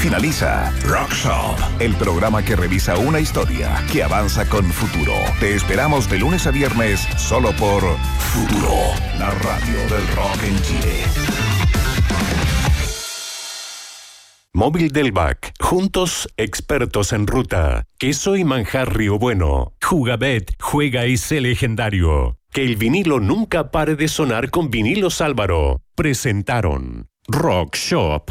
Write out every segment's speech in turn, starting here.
Finaliza Rock Shop, el programa que revisa una historia que avanza con futuro. Te esperamos de lunes a viernes solo por Futuro, la radio del rock en Chile. Móvil del Bac. Juntos, expertos en ruta. Queso y manjar Río Bueno. Jugabet, juega y sé legendario. Que el vinilo nunca pare de sonar con Vinilos Álvaro. Presentaron Rock Shop.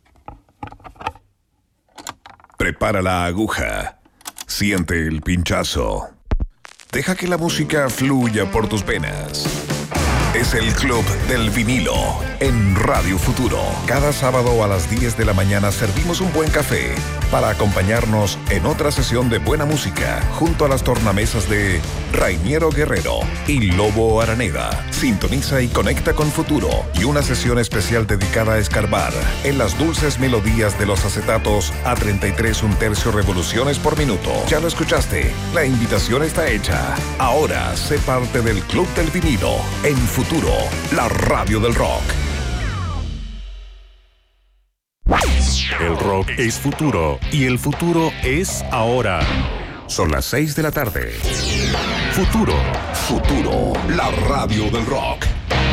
Prepara la aguja. Siente el pinchazo. Deja que la música fluya por tus venas. Es el Club del Vinilo en Radio Futuro. Cada sábado a las 10 de la mañana servimos un buen café para acompañarnos en otra sesión de buena música junto a las tornamesas de Rainiero Guerrero y Lobo Araneda. Sintoniza y conecta con Futuro y una sesión especial dedicada a escarbar en las dulces melodías de los acetatos a 33 1/3 revoluciones por minuto. Ya lo escuchaste, la invitación está hecha. Ahora sé parte del Club del Vinilo en Futuro, la radio del rock. El rock es futuro y el futuro es ahora. Son las 6 de la tarde. Futuro. Futuro, la radio del rock.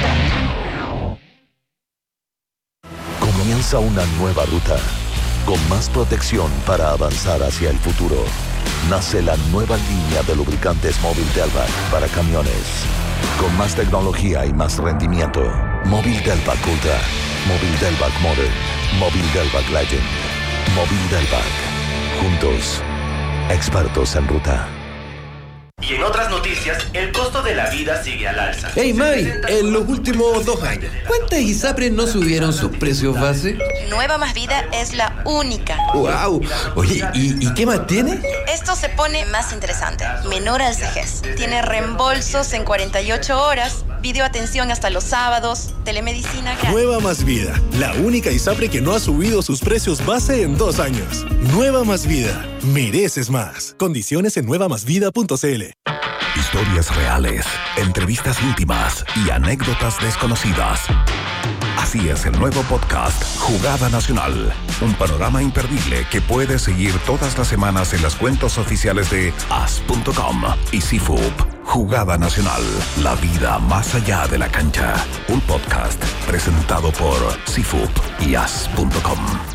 Comienza una nueva ruta, con más protección para avanzar hacia el futuro. Nace la nueva línea de lubricantes Móvil Delvac para camiones. Con más tecnología y más rendimiento. Móvil Delvac Ultra, Móvil Delvac Modern, Móvil Delvac Legend, Móvil Delvac. Juntos, expertos en ruta. Y en otras noticias, el costo de la vida sigue al alza. Hey May, en los últimos 2 años, ¿cuántas ISAPRES no subieron sus precios base? Nueva Más Vida es la única. ¡Wow! Oye, ¿y qué más tiene? Esto se pone más interesante. Menor al CEGES. Tiene reembolsos en 48 horas, videoatención hasta los sábados, telemedicina gratis. Nueva Más Vida, la única ISAPRE que no ha subido sus precios base en 2 años. Nueva Más Vida, mereces más. Condiciones en nuevamásvida.cl. Historias reales, entrevistas íntimas y anécdotas desconocidas. Así es el nuevo podcast Jugada Nacional. Un panorama imperdible que puedes seguir todas las semanas en las cuentas oficiales de as.com y CIFUP. Jugada Nacional, la vida más allá de la cancha. Un podcast presentado por CIFUP y as.com.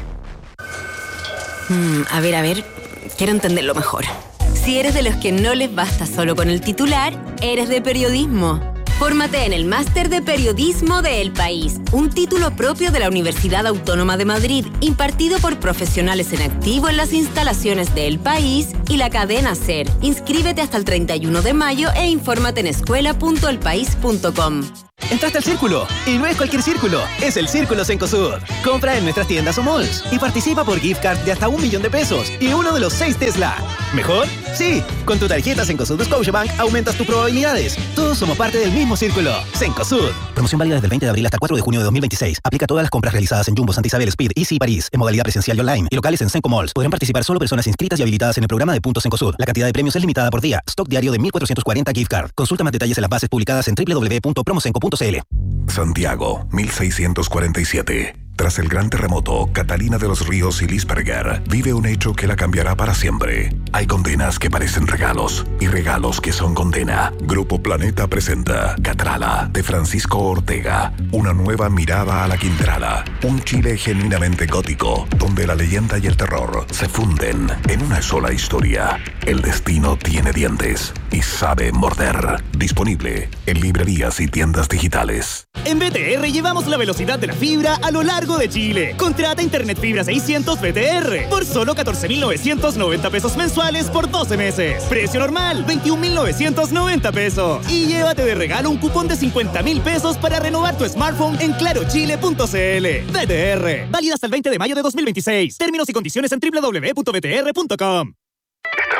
A ver, quiero entenderlo mejor. Si eres de los que no les basta solo con el titular, eres de periodismo. Fórmate en el Máster de Periodismo de El País, un título propio de la Universidad Autónoma de Madrid, impartido por profesionales en activo en las instalaciones de El País y la cadena SER. Inscríbete hasta el 31 de mayo e infórmate en escuela.elpaís.com. Entraste al Círculo, y no es cualquier círculo, es el Círculo Cencosud. Compra en nuestras tiendas o malls y participa por gift card de hasta $1.000.000 y uno de los 6 Tesla. ¿Mejor? Sí, con tu tarjeta Cencosud Scotiabank aumentas tus probabilidades. Todos somos parte del mismo círculo. Cencosud. Promoción válida desde el 20 de abril hasta el 4 de junio de 2026. Aplica a todas las compras realizadas en Jumbo, Santa Isabel, Speed, Easy y París, en modalidad presencial y online, y locales en Cenco Malls. Podrán participar solo personas inscritas y habilitadas en el programa de Puntos Cencosud. La cantidad de premios es limitada por día. Stock diario de 1.440 gift card. Consulta más detalles en las bases publicadas en www.promocenco.cl. Santiago, 1647. Tras el gran terremoto, Catalina de los Ríos y Lisperger vive un hecho que la cambiará para siempre. Hay condenas que parecen regalos y regalos que son condena. Grupo Planeta presenta Catrala, de Francisco Ortega. Una nueva mirada a la Quintrala. Un Chile genuinamente gótico, donde la leyenda y el terror se funden en una sola historia. El destino tiene dientes y sabe morder. Disponible en librerías y tiendas digitales. En BTR llevamos la velocidad de la fibra a lo largo de Chile. Contrata Internet Fibra 600 BTR por solo 14.990 pesos mensuales por 12 meses. Precio normal, 21.990 pesos. Y llévate de regalo un cupón de 50.000 pesos para renovar tu smartphone en clarochile.cl. BTR, válida hasta el 20 de mayo de 2026. Términos y condiciones en www.btr.com. Estamos locos.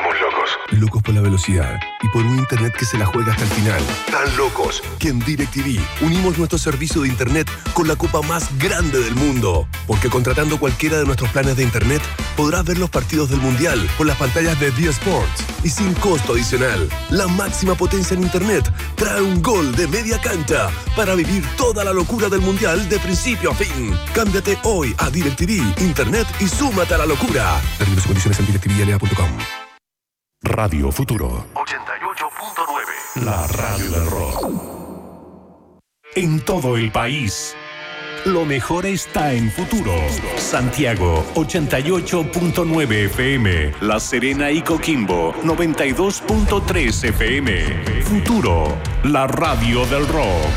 Locos por la velocidad y por un internet que se la juega hasta el final. Tan locos que en DirecTV unimos nuestro servicio de internet con la copa más grande del mundo. Porque contratando cualquiera de nuestros planes de internet, podrás ver los partidos del Mundial con las pantallas de D Sports y sin costo adicional. La máxima potencia en internet trae un gol de media cancha para vivir toda la locura del Mundial de principio a fin. Cámbiate hoy a DirecTV Internet y súmate a la locura. Términos y condiciones en directvla.com. Radio Futuro 88.9, la radio del rock. En todo el país, lo mejor está en Futuro. Santiago 88.9 FM, La Serena y Coquimbo 92.3 FM. Futuro, la radio del rock.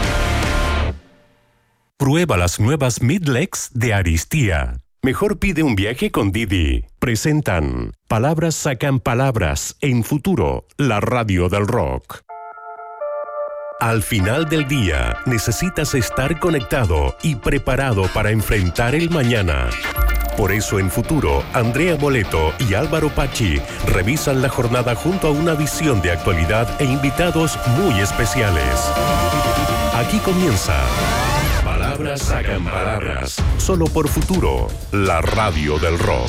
Prueba las nuevas Midlex de Aristía. Mejor pide un viaje con Didi. Presentan Palabras sacan palabras en Futuro, la radio del rock. Al final del día, necesitas estar conectado y preparado para enfrentar el mañana. Por eso en Futuro, Andrea Moleto y Álvaro Pachi revisan la jornada junto a una visión de actualidad e invitados muy especiales. Aquí comienza Palabras sacan palabras, solo por Futuro, la radio del rock.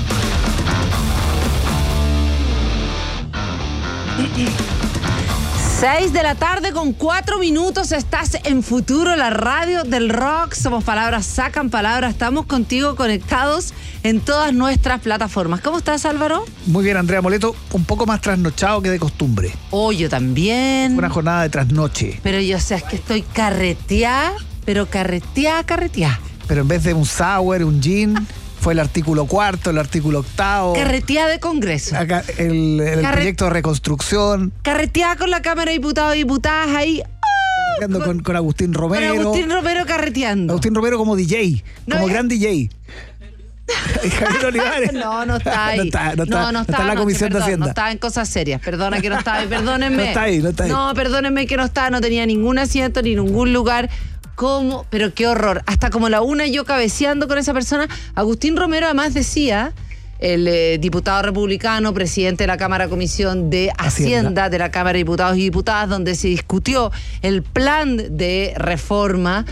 6 de la tarde con 4 minutos, estás en Futuro, la radio del rock. Somos Palabras sacan palabras, estamos contigo conectados en todas nuestras plataformas. ¿Cómo estás, Álvaro? Muy bien, Andrea Moleto, un poco más trasnochado que de costumbre. Oh, yo también. Una jornada de trasnoche. Pero yo sé, es que estoy carreteada, pero carreteada. Pero en vez de un sour, un gin, fue el artículo 4, el artículo 8. Carreteada de Congreso. Acá el proyecto de reconstrucción. Carreteada con la Cámara de Diputados y Diputadas ahí. Con Agustín Romero. Con Agustín Romero carreteando. Agustín Romero como DJ, como gran DJ. Javier Olivares. No está ahí. No está en la Comisión de Hacienda. No estaba en cosas serias. Perdona que no estaba ahí. Perdónenme. No está ahí. No, perdónenme que no estaba. No tenía ningún asiento ni ningún lugar. ¿Cómo? Pero qué horror. Hasta como la una yo cabeceando con esa persona. Agustín Romero además decía, el diputado republicano, presidente de la Cámara Comisión de Hacienda de la Cámara de Diputados y Diputadas, donde se discutió el plan de reforma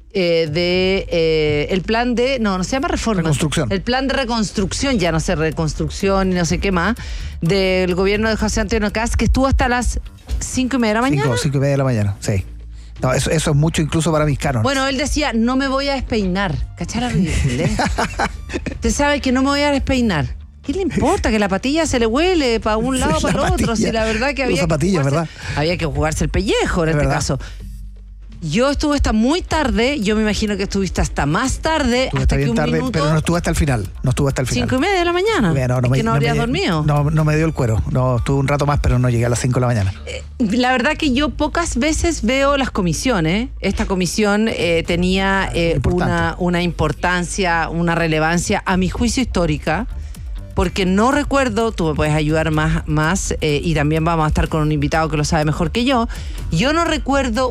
el plan de... No se llama reforma. Reconstrucción. El plan de reconstrucción, ya no sé, reconstrucción y no sé qué más, del gobierno de José Antonio Kast, que estuvo hasta las 5:30 de la mañana. 5:30 de la mañana, sí. No, eso es mucho incluso para mis cánones. Bueno, él decía, no me voy a despeinar. ¿Cachai la ridícula? Usted sabe que no me voy a despeinar. ¿Qué le importa? Que la patilla se le huele para un lado o para el otro. Si la verdad que había que jugarse el pellejo en este caso. Yo estuve hasta muy tarde, yo me imagino que estuviste hasta más tarde, hasta que un minuto... Pero no estuve hasta el final, 5:30 de la mañana. Que no habrías dormido. No me dio el cuero, no, estuve un rato más, pero no llegué a las 5 de la mañana. La verdad que yo pocas veces veo las comisiones. Esta comisión tenía una importancia, una relevancia, a mi juicio, histórica, porque no recuerdo, tú me puedes ayudar más y también vamos a estar con un invitado que lo sabe mejor que yo no recuerdo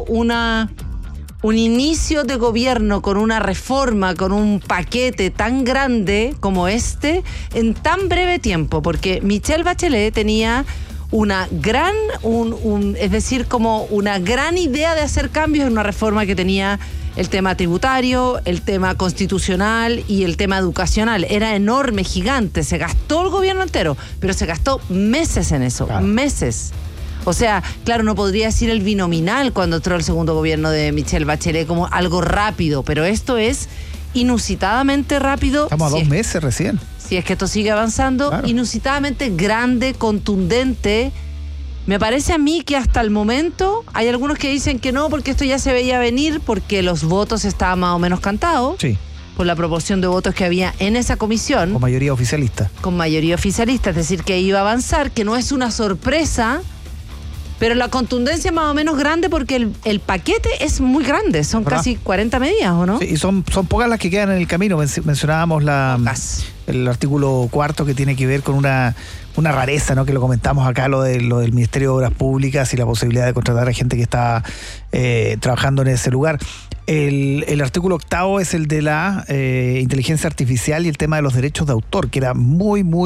un inicio de gobierno con una reforma, con un paquete tan grande como este en tan breve tiempo, porque Michelle Bachelet tenía una gran, es decir, como una gran idea de hacer cambios en una reforma que tenía el tema tributario, el tema constitucional y el tema educacional. Era enorme, gigante, se gastó el gobierno entero, pero se gastó meses en eso, meses. O sea, claro, no podría decir el binominal cuando entró el segundo gobierno de Michelle Bachelet como algo rápido, pero esto es inusitadamente rápido. Estamos a 2 meses recién. Si es que esto sigue avanzando, claro. Inusitadamente grande, contundente. Me parece a mí que hasta el momento hay algunos que dicen que no, porque esto ya se veía venir, porque los votos estaban más o menos cantados. Sí. Por la proporción de votos que había en esa comisión. Con mayoría oficialista. Es decir, que iba a avanzar, que no es una sorpresa. Pero la contundencia es más o menos grande porque el paquete es muy grande. Son casi 40 medidas, ¿o no? Sí, y son pocas las que quedan en el camino. Mencionábamos el artículo 4 que tiene que ver con una rareza, ¿no? Que lo comentamos acá, lo del Ministerio de Obras Públicas y la posibilidad de contratar a gente que está trabajando en ese lugar. El artículo 8 es el de la inteligencia artificial y el tema de los derechos de autor, que era muy, muy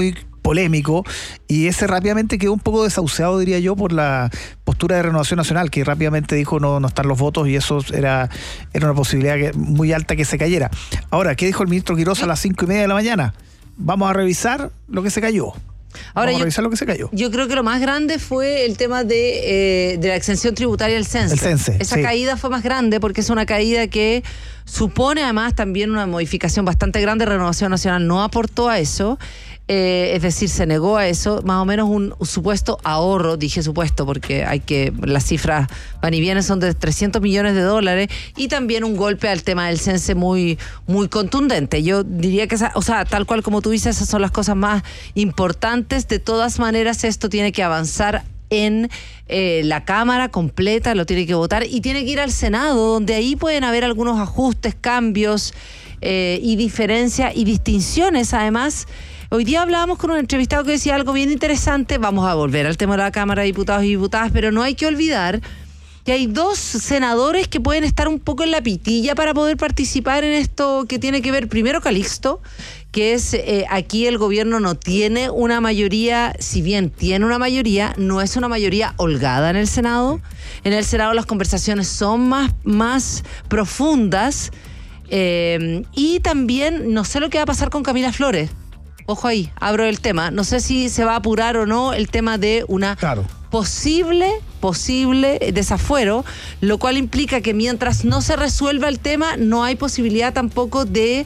polémico, y ese rápidamente quedó un poco desahuciado, diría yo, por la postura de Renovación Nacional, que rápidamente dijo no están los votos, y eso era una posibilidad muy alta que se cayera. Ahora, ¿qué dijo el ministro Quiroz a las 5:30 de la mañana? Vamos a revisar lo que se cayó. Ahora, Vamos a revisar lo que se cayó. Yo creo que lo más grande fue el tema de la exención tributaria del CENSE. El CENSE, Esa sí. caída fue más grande porque es una caída que supone además también una modificación bastante grande. Renovación Nacional no aportó a eso. Es decir, se negó a eso, más o menos un supuesto ahorro, dije supuesto porque las cifras van y vienen, son de $300 millones, y también un golpe al tema del CENSE muy, muy contundente. Yo diría que tal cual como tú dices, esas son las cosas más importantes. De todas maneras, esto tiene que avanzar en la Cámara completa, lo tiene que votar y tiene que ir al Senado, donde ahí pueden haber algunos ajustes, cambios y diferencias y distinciones. Además, hoy día hablábamos con un entrevistado que decía algo bien interesante. Vamos a volver al tema de la Cámara de Diputados y Diputadas, pero no hay que olvidar que hay 2 senadores que pueden estar un poco en la pitilla para poder participar en esto que tiene que ver, primero Calixto, que es aquí el gobierno no tiene una mayoría, si bien tiene una mayoría, no es una mayoría holgada en el Senado. En el Senado las conversaciones son más profundas, y también no sé lo que va a pasar con Camila Flores. Ojo ahí, abro el tema. No sé si se va a apurar o no el tema de una posible desafuero, lo cual implica que mientras no se resuelva el tema, no hay posibilidad tampoco de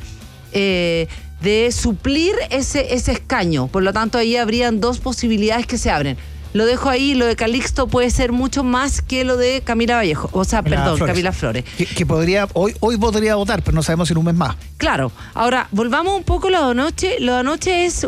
suplir ese escaño. Por lo tanto, ahí habrían 2 posibilidades que se abren. Lo dejo ahí, lo de Calixto puede ser mucho más que lo de Camila Vallejo. Camila Flores. Que podría, hoy podría votar, pero no sabemos si en un mes más. Claro. Ahora, volvamos un poco a lo de anoche. Lo de anoche es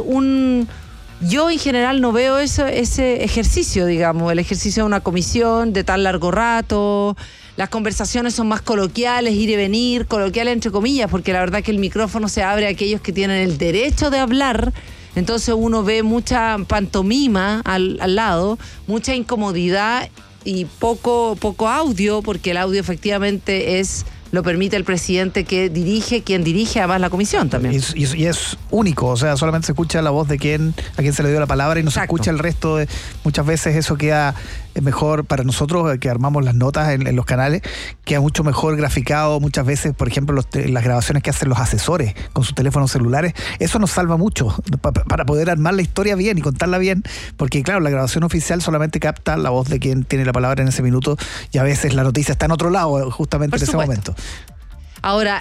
yo en general no veo ese ejercicio, digamos, el ejercicio de una comisión de tan largo rato. Las conversaciones son más coloquiales, ir y venir, coloquiales entre comillas, porque la verdad que el micrófono se abre a aquellos que tienen el derecho de hablar. Entonces uno ve mucha pantomima al lado, mucha incomodidad y poco audio, porque el audio efectivamente lo permite el presidente quien dirige además la comisión también. Y es único, o sea, solamente se escucha la voz de a quien se le dio la palabra y no se escucha el resto. Muchas veces eso queda mejor para nosotros, que armamos las notas en los canales, queda mucho mejor graficado. Muchas veces, por ejemplo, las grabaciones que hacen los asesores con sus teléfonos celulares, eso nos salva mucho para poder armar la historia bien y contarla bien, porque claro, la grabación oficial solamente capta la voz de quien tiene la palabra en ese minuto, y a veces la noticia está en otro lado justamente en ese momento. Ahora,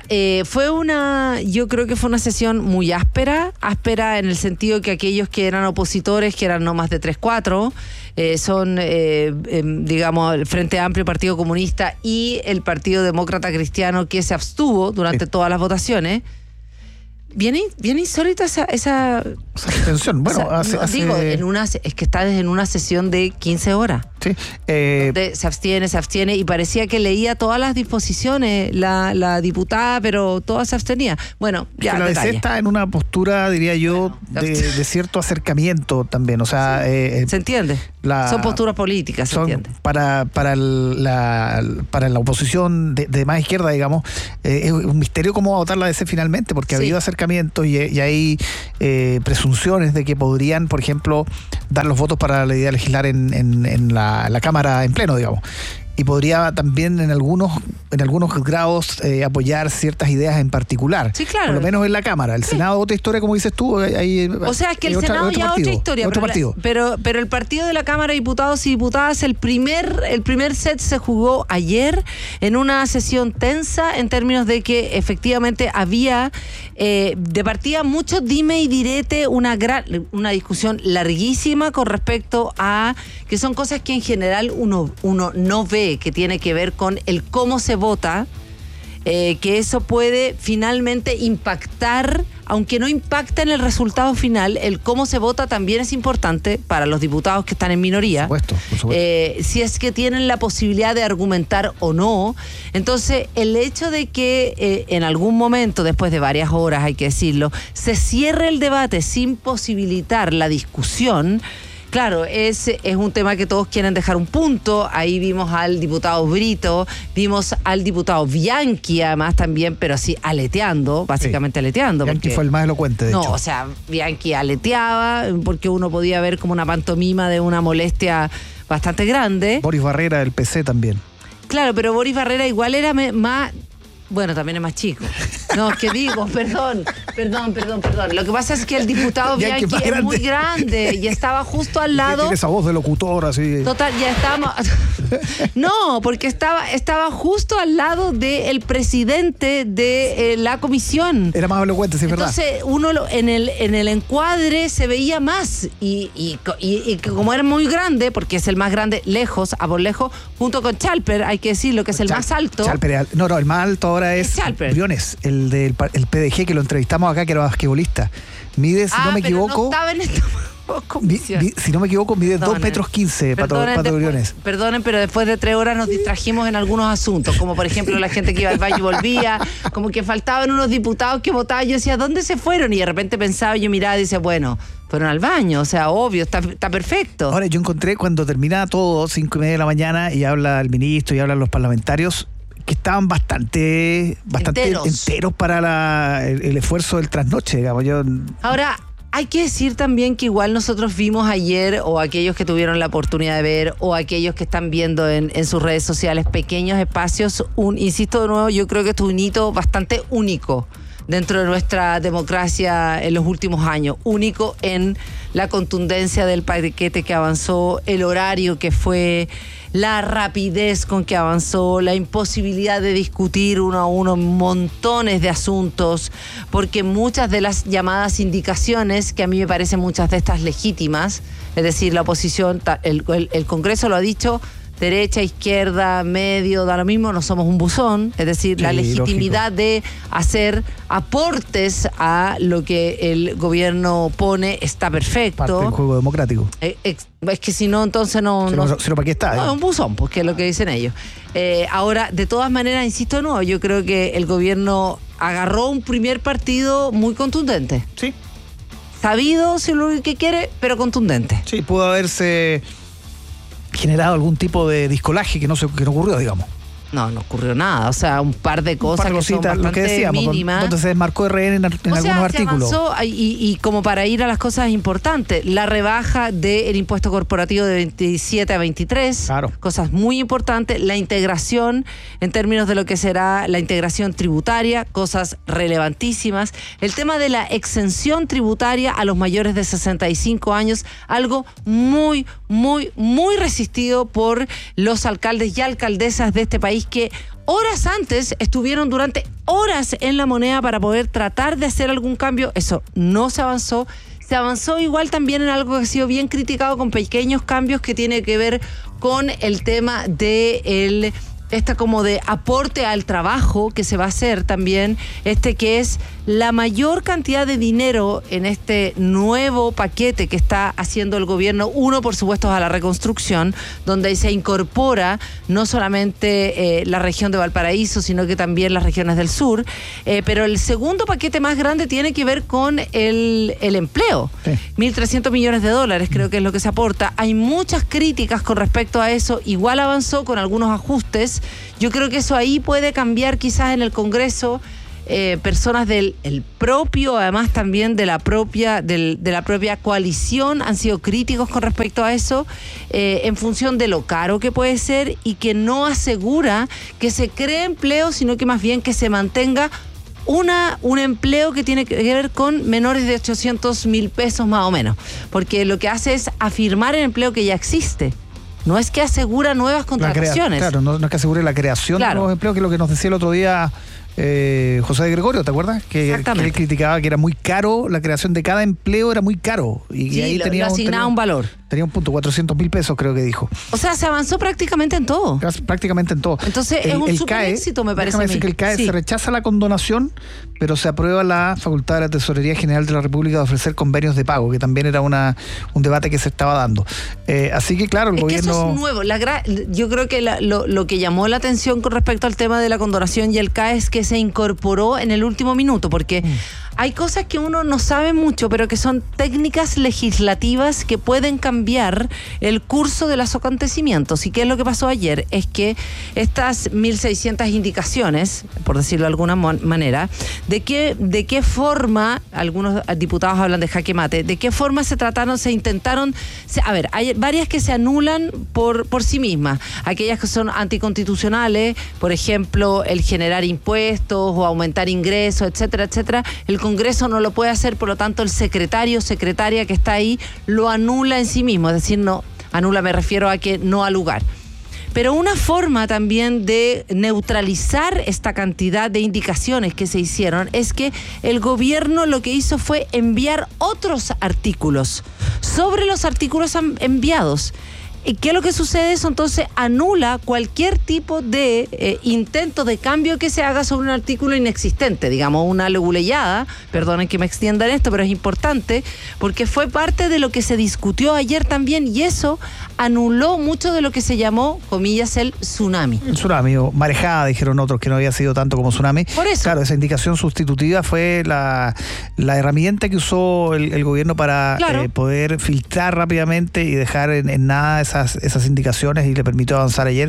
yo creo que fue una sesión muy áspera en el sentido que aquellos que eran opositores, que eran no más de 3-4, son, digamos, el Frente Amplio, Partido Comunista y el Partido Demócrata Cristiano, que se abstuvo durante todas las votaciones. Bien insólita esa tensión. Bueno, es que está en una sesión de 15 horas. Sí. Se abstiene y parecía que leía todas las disposiciones la diputada, pero todas se abstenía. Bueno, ya. La DC está en una postura, diría yo, de cierto acercamiento también. O sea, se entiende. Son posturas políticas, se entiende. Para la oposición de más izquierda, digamos, es un misterio cómo va a votar la DC finalmente, porque ha habido acercamientos y hay presunciones de que podrían, por ejemplo, dar los votos para la idea de legislar en la Cámara en pleno, digamos. Y podría también en algunos grados apoyar ciertas ideas en particular. Sí, claro. Por lo menos en la Cámara. El Senado, otra historia, como dices tú. O sea, es que el Senado ya otra historia. Pero el partido de la Cámara de Diputados y Diputadas, el primer set se jugó ayer en una sesión tensa, en términos de que efectivamente había de partida mucho dime y direte, una discusión larguísima con respecto a que son cosas que en general uno no ve, que tiene que ver con el cómo se vota, que eso puede finalmente impactar, aunque no impacta en el resultado final, el cómo se vota también es importante para los diputados que están en minoría. Por supuesto. Si es que tienen la posibilidad de argumentar o no. Entonces, el hecho de que en algún momento, después de varias horas, hay que decirlo, se cierre el debate sin posibilitar la discusión, claro, es un tema que todos quieren dejar un punto. Ahí vimos al diputado Brito, vimos al diputado Bianchi, además también, pero así aleteando, básicamente aleteando. Bianchi fue el más elocuente, de hecho. No, o sea, Bianchi aleteaba porque uno podía ver como una pantomima de una molestia bastante grande. Boris Barrera del PC también. Claro, pero Boris Barrera igual era más... Bueno, también es más chico. No, es que digo, perdón. Lo que pasa es que el diputado Bianchi es muy grande y estaba justo al lado. Tiene esa voz de locutor así. Total, ya estábamos. No, porque estaba justo al lado del presidente de la comisión. Era más elocuente, sí, es verdad. Entonces, uno en el encuadre se veía más. Y como era muy grande, porque es el más grande lejos, a por lejos, junto con Chalper, hay que decirlo, que es el más alto. Chalper, no, el más alto ahora es Briones, el del PDG, que lo entrevistamos acá, que era basquetbolista. Mide, si no me equivoco. No estaba en esta si no me equivoco, mide 2 metros 15, Pato Briones. Perdonen, pero después de 3 horas nos distrajimos en algunos asuntos, como por ejemplo la gente que iba al baño y volvía, como que faltaban unos diputados que votaban. Yo decía, ¿dónde se fueron? Y de repente pensaba, yo miraba y decía, bueno, fueron al baño, o sea, obvio, está perfecto. Ahora, yo encontré cuando termina todo, 5:30 de la mañana, y habla el ministro y hablan los parlamentarios, que estaban bastante enteros para el esfuerzo del trasnoche, digamos. Ahora, hay que decir también que igual nosotros vimos ayer, o aquellos que tuvieron la oportunidad de ver, o aquellos que están viendo en sus redes sociales, pequeños espacios, insisto de nuevo, yo creo que esto es un hito bastante único dentro de nuestra democracia en los últimos años, único en la contundencia del paquete que avanzó, el horario que fue, la rapidez con que avanzó, la imposibilidad de discutir uno a uno montones de asuntos, porque muchas de las llamadas indicaciones, que a mí me parecen muchas de estas legítimas, es decir, la oposición, el Congreso lo ha dicho, derecha, izquierda, medio, da lo mismo, no somos un buzón, es decir, la legitimidad de hacer aportes a lo que el gobierno pone está perfecto. Parte del juego democrático. Es que si no, entonces no... Si no, ¿para qué está? No, es un buzón, pues que es lo que dicen ellos. Ahora, de todas maneras, insisto de nuevo, yo creo que el gobierno agarró un primer partido muy contundente. Sí. Sabido, si lo que quiere, pero contundente. Sí, pudo haberse generado algún tipo de discolaje que no ocurrió, digamos. No ocurrió nada, o sea, un par de cosas que son bastante lo que decíamos, mínimas. Donde se desmarcó RN en algunos artículos. Avanzó, y como para ir a las cosas importantes, la rebaja del impuesto corporativo de 27 a 23, claro. Cosas muy importantes, la integración en términos de lo que será la integración tributaria, cosas relevantísimas, el tema de la exención tributaria a los mayores de 65 años, algo muy, muy, muy resistido por los alcaldes y alcaldesas de este país, que horas antes estuvieron durante horas en la moneda para poder tratar de hacer algún cambio. Eso no se avanzó. Se avanzó igual también en algo que ha sido bien criticado, con pequeños cambios que tiene que ver con el tema de esta como de aporte al trabajo que se va a hacer también, que es la mayor cantidad de dinero en este nuevo paquete que está haciendo el gobierno. Uno, por supuesto, a la reconstrucción, donde se incorpora no solamente la región de Valparaíso, sino que también las regiones del sur. Pero el segundo paquete más grande tiene que ver con el empleo. Sí. 1.300 millones de dólares creo que es lo que se aporta. Hay muchas críticas con respecto a eso. Igual avanzó con algunos ajustes. Yo creo que eso ahí puede cambiar quizás en el Congreso. Personas del propio, además también de la propia coalición han sido críticos con respecto a eso, en función de lo caro que puede ser y que no asegura que se cree empleo, sino que más bien que se mantenga un empleo que tiene que ver con menores de 800.000 pesos más o menos, porque lo que hace es afirmar el empleo que ya existe. No es que asegura nuevas contrataciones. Claro, no es que asegure la creación de nuevos empleos, que es lo que nos decía el otro día José de Gregorio, ¿te acuerdas? Que él criticaba que era muy caro, la creación de cada empleo era muy caro. Y sí, ahí lo asignaba un valor. Tenía un punto, 400.000 pesos creo que dijo. O sea, se avanzó prácticamente en todo. Prácticamente en todo. Entonces es un súper éxito, me parece a mí. Decir que el CAE se rechaza la condonación, pero se aprueba la facultad de la Tesorería General de la República de ofrecer convenios de pago, que también era un debate que se estaba dando. Así que claro, el gobierno... Que eso es nuevo. Yo creo que lo que llamó la atención con respecto al tema de la condonación y el CAE es que se incorporó en el último minuto, porque hay cosas que uno no sabe mucho, pero que son técnicas legislativas que pueden cambiar el curso de los acontecimientos. ¿Y qué es lo que pasó ayer? Es que estas 1.600 indicaciones, por decirlo de alguna manera, de qué forma, algunos diputados hablan de jaque mate, de qué forma se intentaron, hay varias que se anulan por sí mismas, aquellas que son anticonstitucionales, por ejemplo, el generar impuestos o aumentar ingresos, etcétera, etcétera. El Congreso no lo puede hacer, por lo tanto el secretario o secretaria que está ahí lo anula en sí mismo, es decir, no, anula me refiero a que no ha lugar. Pero una forma también de neutralizar esta cantidad de indicaciones que se hicieron es que el gobierno lo que hizo fue enviar otros artículos sobre los artículos enviados. ¿Y qué es lo que sucede? Eso entonces anula cualquier tipo de intento de cambio que se haga sobre un artículo inexistente, digamos una leguleyada, perdonen que me extienda en esto, pero es importante, porque fue parte de lo que se discutió ayer también, y eso anuló mucho de lo que se llamó, comillas, el tsunami. El tsunami, o marejada, dijeron otros, que no había sido tanto como tsunami. Por eso. Claro, esa indicación sustitutiva fue la herramienta que usó el gobierno para poder filtrar rápidamente y dejar en nada esas indicaciones, y le permitió avanzar ayer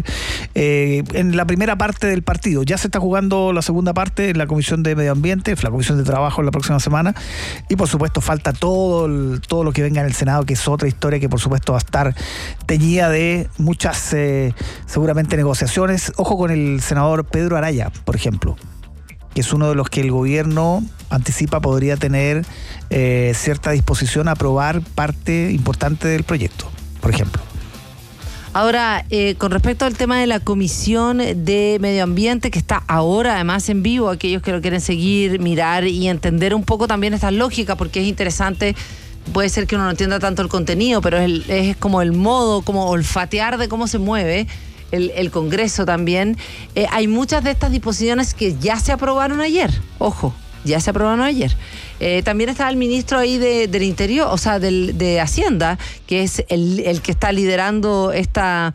en la primera parte del partido. Ya se está jugando la segunda parte en la Comisión de Medio Ambiente, la Comisión de Trabajo la próxima semana, y por supuesto falta todo lo que venga en el Senado, que es otra historia que por supuesto va a estar teñida de muchas seguramente negociaciones. Ojo con el senador Pedro Araya, por ejemplo, que es uno de los que el gobierno anticipa podría tener cierta disposición a aprobar parte importante del proyecto, por ejemplo. Ahora, con respecto al tema de la Comisión de Medio Ambiente, que está ahora además en vivo, aquellos que lo quieren seguir, mirar y entender un poco también esta lógica, porque es interesante. Puede ser que uno no entienda tanto el contenido, pero es como el modo, como olfatear de cómo se mueve el Congreso también. Hay muchas de estas disposiciones que ya se aprobaron ayer, ojo, ya se aprobaron ayer. También está el ministro ahí del Interior, o sea, de Hacienda, que es el que está liderando esta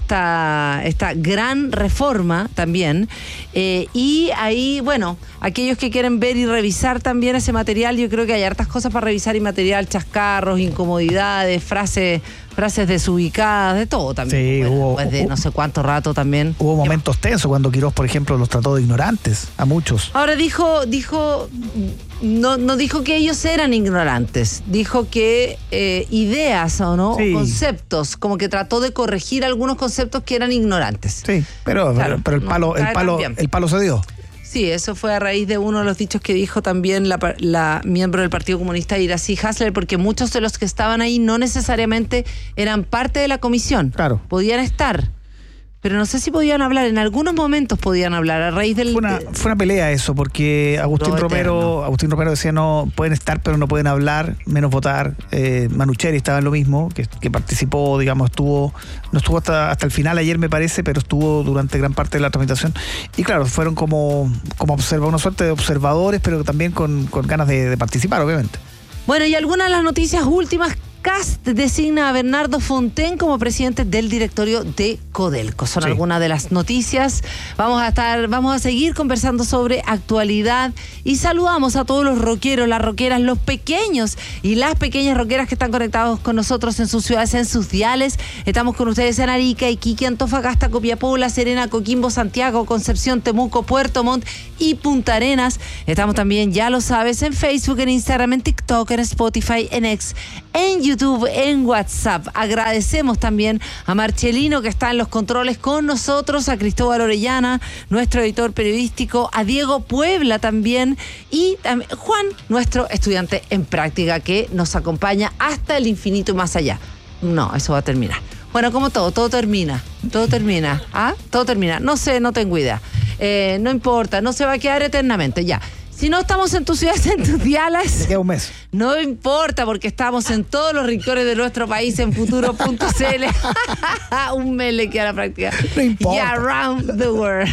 gran reforma también. Y ahí, bueno, aquellos que quieren ver y revisar también ese material, yo creo que hay hartas cosas para revisar, y material, chascarros, incomodidades, frases desubicadas, de todo también. Sí, después de no sé cuánto rato también. Hubo momentos tensos cuando Quirós, por ejemplo, los trató de ignorantes a muchos. Ahora dijo no dijo que ellos eran ignorantes, dijo que ideas o no, sí, conceptos, como que trató de corregir algunos conceptos que eran ignorantes. Sí, pero el palo se dio. Sí, eso fue a raíz de uno de los dichos que dijo también la miembro del Partido Comunista, Iracy Hasler, porque muchos de los que estaban ahí no necesariamente eran parte de la comisión. Claro. Podían estar, pero no sé si podían hablar. En algunos momentos podían hablar a raíz del... Fue una pelea eso, porque Agustín Romero decía no pueden estar, pero no pueden hablar, menos votar. Manucheri estaba en lo mismo, que participó, digamos, no estuvo hasta el final ayer, me parece, pero estuvo durante gran parte de la tramitación. Y claro, fueron como una suerte de observadores, pero también con ganas de participar, obviamente. Bueno, y algunas de las noticias últimas. CAST designa a Bernardo Fontaine como presidente del directorio de Codelco. Son algunas de las noticias. Vamos a seguir conversando sobre actualidad, y saludamos a todos los rockeros, las rockeras, los pequeños y las pequeñas rockeras que están conectados con nosotros en sus ciudades, en sus diales. Estamos con ustedes en Arica, Iquique, Antofagasta, Copiapó, La Serena, Coquimbo, Santiago, Concepción, Temuco, Puerto Montt y Punta Arenas. Estamos también, ya lo sabes, en Facebook, en Instagram, en TikTok, en Spotify, en X, en YouTube, en WhatsApp. Agradecemos también a Marcelino, que está en los controles con nosotros, a Cristóbal Orellana, nuestro editor periodístico, a Diego Puebla también, y también Juan, nuestro estudiante en práctica, que nos acompaña hasta el infinito y más allá. No, eso va a terminar. Bueno, como todo termina. Todo termina. ¿Ah? Todo termina. No sé, no tengo idea. No importa, no se va a quedar eternamente, ya. Si no estamos en tus ciudades, en tus dialas, queda un mes. No importa, porque estamos en todos los rincones de nuestro país, en futuro.cl. Un mes le queda a la práctica. No importa. Y around the world.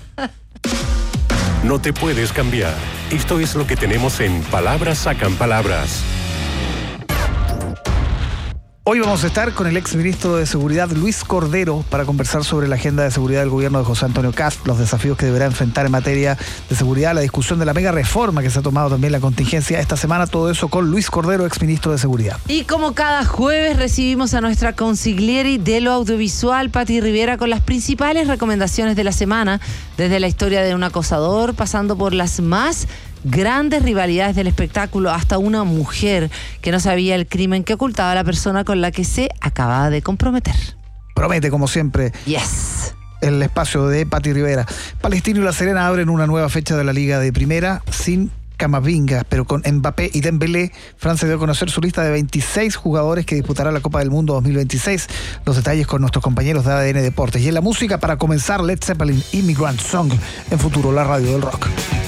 No te puedes cambiar. Esto es lo que tenemos en Palabras Sacan Palabras. Hoy vamos a estar con el exministro de Seguridad, Luis Cordero, para conversar sobre la agenda de seguridad del gobierno de José Antonio Kast, los desafíos que deberá enfrentar en materia de seguridad, la discusión de la mega reforma que se ha tomado también la contingencia esta semana, todo eso con Luis Cordero, exministro de Seguridad. Y como cada jueves recibimos a nuestra consigliere de lo audiovisual, Pati Rivera, con las principales recomendaciones de la semana, desde la historia de un acosador, pasando por las más grandes rivalidades del espectáculo, hasta una mujer que no sabía el crimen que ocultaba a la persona con la que se acababa de comprometer. Promete, como siempre. Yes. El espacio de Pati Rivera. Palestino y La Serena abren una nueva fecha de la Liga de Primera sin Camavinga, pero con Mbappé y Dembélé. Francia dio a conocer su lista de 26 jugadores que disputará la Copa del Mundo 2026. Los detalles con nuestros compañeros de ADN Deportes. Y en la música, para comenzar, Led Zeppelin, Immigrant Song, en Futuro, la radio del rock.